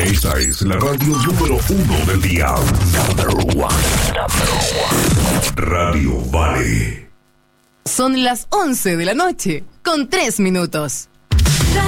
Esta es la radio número 1 del día. Number one. Radio Vale. Son las 11 de la noche, con 3 minutos.